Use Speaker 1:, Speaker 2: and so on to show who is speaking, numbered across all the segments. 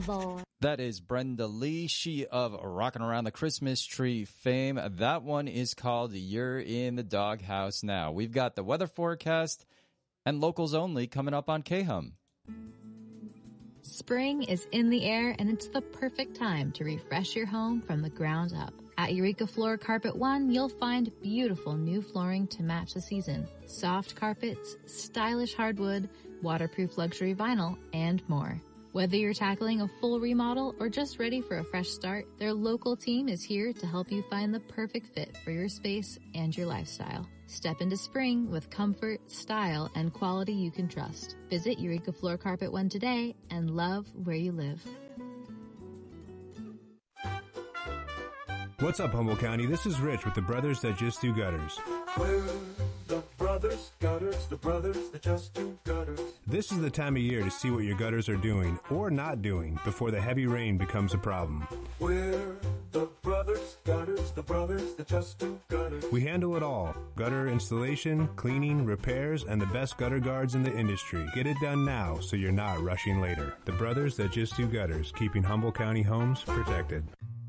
Speaker 1: boy.
Speaker 2: That is Brenda Lee, she of Rockin' Around the Christmas Tree fame. That one is called You're in the Doghouse Now. We've got the weather forecast and locals only coming up on K-Hum.
Speaker 3: Spring is in the air, and it's the perfect time to refresh your home from the ground up. At Eureka Floor Carpet One, you'll find beautiful new flooring to match the season, soft carpets, stylish hardwood, waterproof luxury vinyl, and more. Whether you're tackling a full remodel or just ready for a fresh start, their local team is here to help you find the perfect fit for your space and your lifestyle. Step into spring with comfort, style, and quality you can trust. Visit Eureka Floor Carpet One today and love where you live.
Speaker 4: What's up, Humboldt County? This is Rich with the Brothers That Just Do Gutters.
Speaker 5: We're the brothers that just do gutters.
Speaker 4: This is the time of year to see what your gutters are doing or not doing before the heavy rain becomes a problem.
Speaker 5: We're the brothers that just do gutters.
Speaker 4: We handle it all. Gutter installation, cleaning, repairs, and the best gutter guards in the industry. Get it done now so you're not rushing later. The Brothers That Just Do Gutters, keeping Humboldt County homes protected.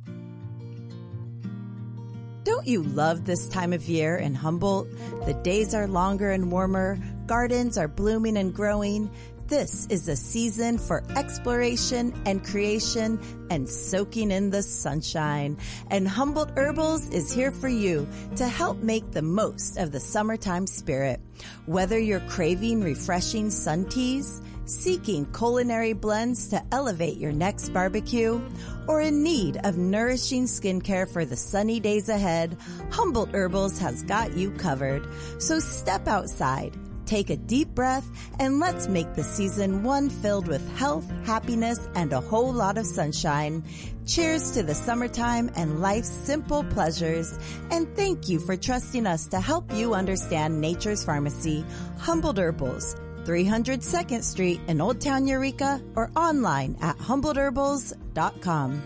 Speaker 6: Don't you love this time of year in Humboldt? The days are longer and warmer, gardens are blooming and growing. This is a season for exploration and creation and soaking in the sunshine. And Humboldt Herbals is here for you to help make the most of the summertime spirit. Whether you're craving refreshing sun teas, seeking culinary blends to elevate your next barbecue, or in need of nourishing skincare for the sunny days ahead, Humboldt Herbals has got you covered. So step outside, take a deep breath, and let's make the season one filled with health, happiness, and a whole lot of sunshine. Cheers to the summertime and life's simple pleasures. And thank you for trusting us to help you understand nature's pharmacy, Humboldt Herbals, 300 2nd Street in Old Town Eureka, or online at HumboldtHerbals.com.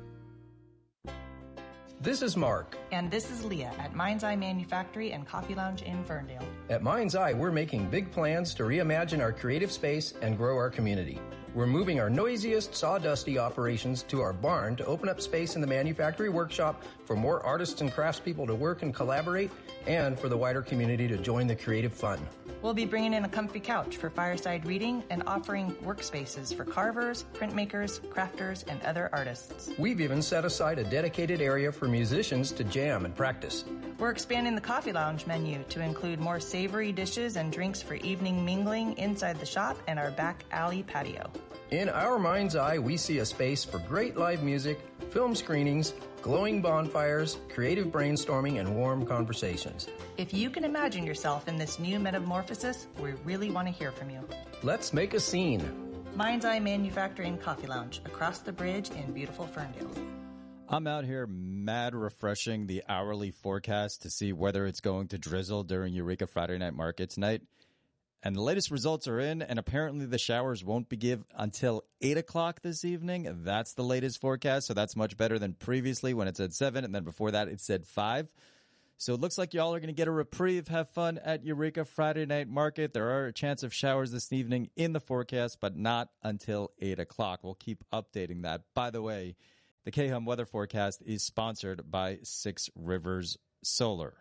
Speaker 7: This is Mark.
Speaker 8: And this is Leah at Mind's Eye Manufactory and Coffee Lounge in Ferndale.
Speaker 7: At Mind's Eye, we're making big plans to reimagine our creative space and grow our community. We're moving our noisiest, sawdusty operations to our barn to open up space in the manufactory workshop for more artists and craftspeople to work and collaborate, and for the wider community to join the creative fun.
Speaker 8: We'll be bringing in a comfy couch for fireside reading and offering workspaces for carvers, printmakers, crafters, and other artists.
Speaker 7: We've even set aside a dedicated area for musicians to jam and practice.
Speaker 8: We're expanding the Coffee Lounge menu to include more savory dishes and drinks for evening mingling inside the shop and our back alley patio.
Speaker 7: In our Mind's Eye, we see a space for great live music, film screenings, glowing bonfires, creative brainstorming, and warm conversations.
Speaker 8: If you can imagine yourself in this new metamorphosis, we really want to hear from you.
Speaker 7: Let's make a scene.
Speaker 8: Mind's Eye Manufacturing Coffee Lounge, across the bridge in beautiful Ferndale.
Speaker 2: I'm out here mad refreshing the hourly forecast to see whether it's going to drizzle during Eureka Friday Night Market tonight. And the latest results are in, and apparently the showers won't begin until 8 o'clock this evening. That's the latest forecast, so that's much better than previously when it said 7, and then before that it said 5. So it looks like y'all are going to get a reprieve. Have fun at Eureka Friday Night Market. There are a chance of showers this evening in the forecast, but not until 8 o'clock. We'll keep updating that. By the way, the K-Hum weather forecast is sponsored by 6 Rivers Solar.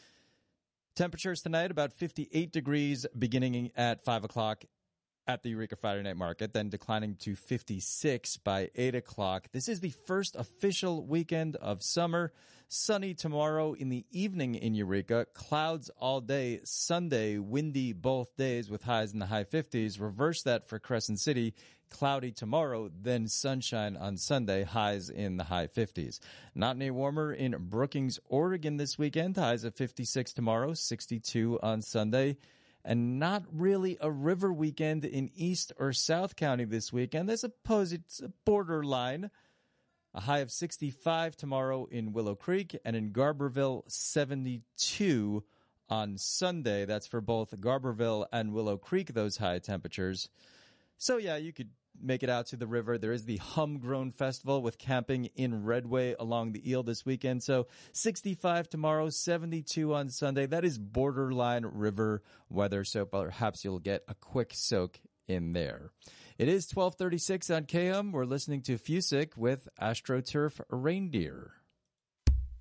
Speaker 2: Temperatures tonight about 58 degrees beginning at 5 o'clock at the Eureka Friday Night Market, then declining to 56 by 8 o'clock. This is the first official weekend of summer. Sunny tomorrow in the evening in Eureka. Clouds all day. Sunday, windy both days with highs in the high 50s. Reverse that for Crescent City. Cloudy tomorrow, then sunshine on Sunday, highs in the high 50s. Not any warmer in Brookings, Oregon this weekend. Highs of 56 tomorrow, 62 on Sunday. And not really a river weekend in East or South County this weekend. I suppose it's a borderline. A high of 65 tomorrow in Willow Creek, and in Garberville, 72 on Sunday. That's for both Garberville and Willow Creek, those high temperatures. So, yeah, you could make it out to the river. There is the Humgrown Festival with camping in Redway along the Eel this weekend. So 65 tomorrow, 72 on Sunday. That is borderline river weather, so perhaps you'll get a quick soak in there. It is 12:36 on KM. We're listening to Fusick with AstroTurf Reindeer.